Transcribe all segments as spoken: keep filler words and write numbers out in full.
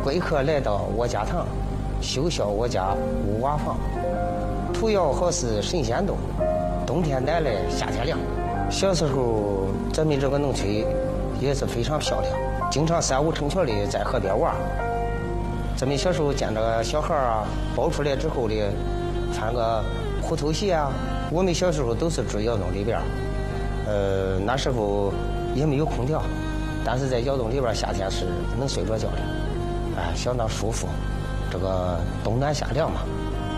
贵客来到我家堂，休晓我家五瓦房。土窑好似神仙洞，冬天奶来夏天凉。小时候咱们这个农村也是非常漂亮，经常三五成群的在河边玩。咱们小时候见着小孩啊抱出来之后的穿个虎头鞋啊，我们小时候都是住窑洞里边，呃那时候也没有空调，但是在窑洞里边夏天是能睡着觉的，哎，相当舒服。这个冬暖夏凉嘛。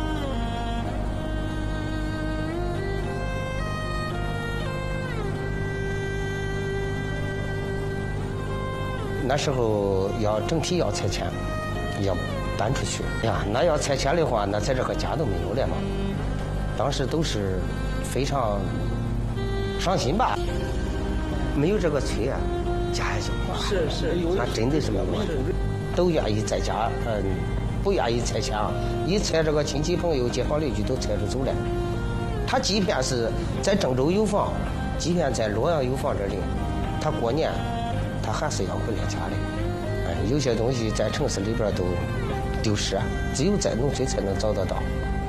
那时候要整体要拆迁，要搬出去呀。那要拆迁的话，那在这个家都没有了嘛。当时都是非常伤心吧。没有这个村啊，家也就没了。 是是， 那真的是没有。都愿意在家，嗯，不愿意拆迁啊。一拆这个亲戚朋友、街坊邻居都拆着走了。他即便是在郑州有房，即便在洛阳有房这里，他过年。他还是要回来家的，哎，有些东西在城市里边都丢失，只有在农村才能找得到。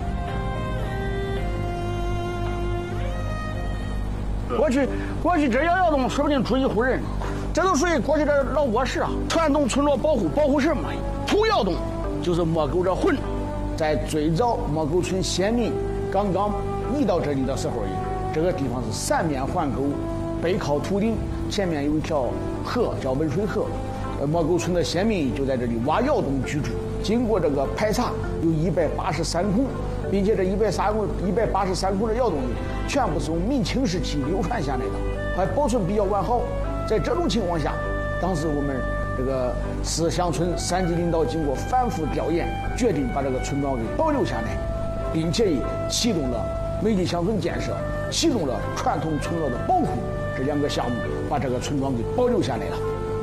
过去过去这窑洞说不定住一户人，这都属于过去的老窝室啊。传统村落保护保护什么？土窑洞就是莫沟这魂。在最早莫沟村先民刚刚移到这里的时候，这个地方是三面环沟，背靠土岭。前面有一条河叫文水河，呃，莫沟村的先民就在这里挖窑洞居住。经过这个排查，有一百八十三孔，并且这一百三孔、一百八十三孔的窑洞里，全部是从明清时期流传下来的，还保存比较完好。在这种情况下，当时我们这个市乡村三级领导经过反复调研，决定把这个村庄给保留下来，并且启动了美丽乡村建设，启动了传统村落的保护。这两个项目把这个村庄给保留下来了。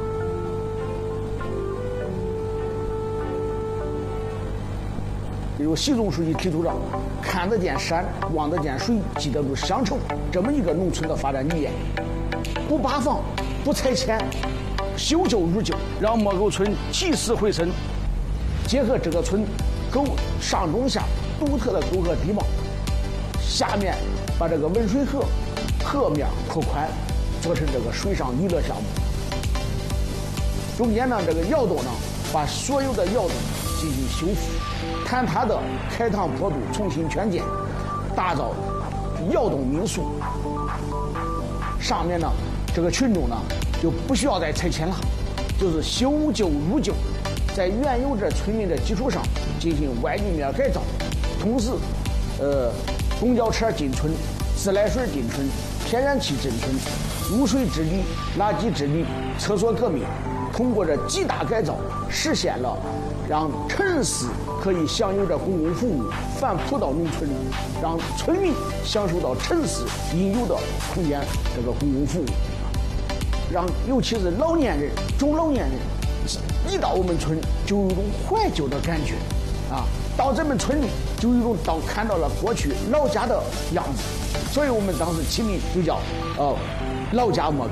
有习总书记提出了看得见山、望得见水、记得住乡愁这么一个农村的发展理念，不扒房、不拆迁，修旧如旧，让莫沟村起死回生。结合这个村沟上中下独特的沟壑地貌，下面把这个文水河河面扩宽，做成这个水上娱乐项目。中间呢，这个窑洞呢，把所有的窑洞进行修复，坍塌的开膛破肚重新圈建，打造窑洞民宿。上面呢，这个群众呢就不需要再拆迁了，就是修旧如旧，在原有这村民的基础上进行外立面改造，同时，呃，公交车进村，自来水进村，天然气进村，污水治理、垃圾治理、厕所革命，通过这几大改造，实现了让城市可以享有着公共服务反哺到农村里，让村民享受到城市应有的空间这个公共服务，让尤其是老年人、中老年人一到我们村就有一种怀旧的感觉啊，到咱们村里就有一种到看到了过去老家的样子，所以我们当时起名就叫呃老家莫沟。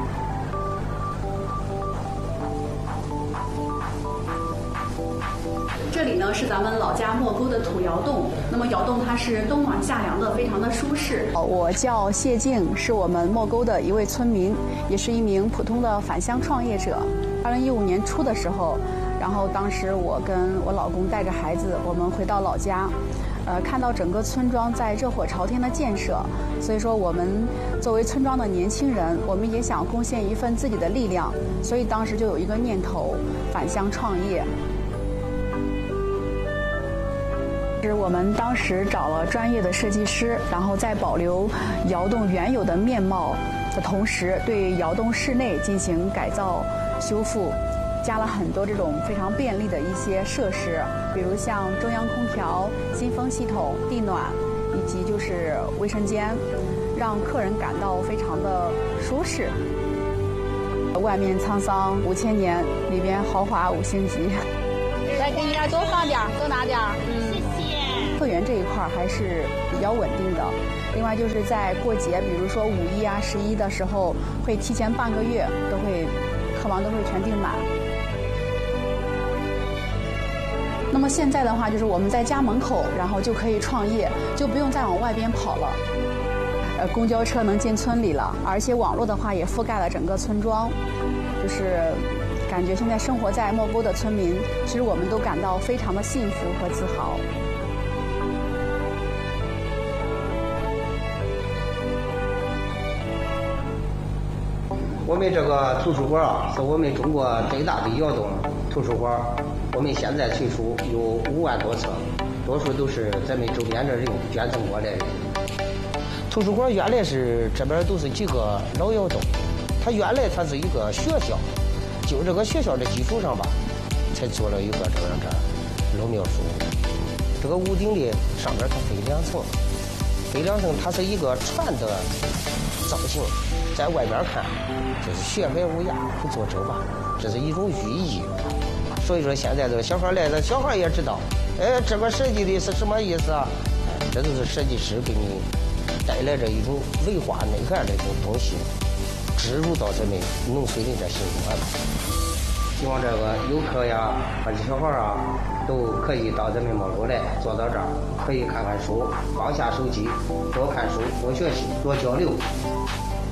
这里呢是咱们老家莫沟的土窑洞，那么窑洞它是冬暖夏凉的，非常的舒适。 我叫谢静，是我们莫沟的一位村民，也是一名普通的返乡创业者。二零一五年初的时候，然后当时我跟我老公带着孩子，我们回到老家，呃，看到整个村庄在热火朝天的建设，所以说我们作为村庄的年轻人，我们也想贡献一份自己的力量，所以当时就有一个念头，返乡创业。是我们当时找了专业的设计师，然后在保留窑洞原有的面貌的同时，对窑洞室内进行改造修复，加了很多这种非常便利的一些设施，比如像中央空调、新风系统、地暖，以及就是卫生间，让客人感到非常的舒适。外面沧桑五千年，里边豪华五星级。 再给你点，多放点，多拿点。嗯，谢谢。 客源这一块还是比较稳定的。另外就是在过节，比如说五一啊、十一的时候，会提前半个月都会，客房都会全订满。 那么现在的话，就是我们在家门口，然后就可以创业，就不用再往外边跑了。呃，公交车能进村里了，而且网络的话也覆盖了整个村庄，就是感觉现在生活在莫沟的村民，其实我们都感到非常的幸福和自豪。 我们这个图书馆啊，是我们中国最大的窑洞图书馆。我们现在存书有五万多册，多数都是咱们周边的人捐赠过来的。图书馆原来是这边都是几个老窑洞，它原来它是一个学校，就这个学校的基础上吧，才做了一个这样这老庙书。这个屋顶的上边它分两层，分两层它是一个船的造型。在外边看，就是学海无涯，不做舟吧，这是一种寓意。所以说，现在这个小孩来了，小孩也知道，哎，这个设计的是什么意思啊？这都是设计师给你带来这一种文化内涵的这种东西，植入到咱们农村人的心中来。希望这个游客呀，或者小孩啊，都可以到咱们莫沟来，坐到这儿，可以看看书，放下手机，多看书，多学习，多交流。